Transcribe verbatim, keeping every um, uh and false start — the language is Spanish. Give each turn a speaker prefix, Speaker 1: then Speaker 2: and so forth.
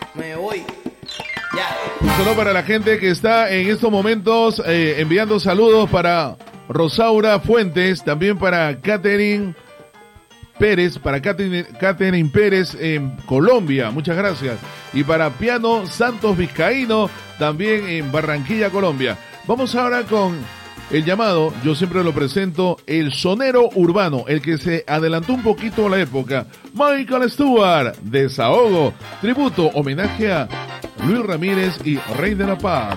Speaker 1: Me voy. Ya.
Speaker 2: Un saludo para la gente que está en estos momentos eh, enviando saludos para Rosaura Fuentes, también para Catherine Pérez, para Catherine, Catherine Pérez en Colombia, muchas gracias. Y para Piano Santos Vizcaíno, también en Barranquilla, Colombia. Vamos ahora con el llamado, yo siempre lo presento, el sonero urbano, el que se adelantó un poquito a la época. Michael Stewart, Desahogo, tributo, homenaje a Luis Ramírez y Rey de la Paz.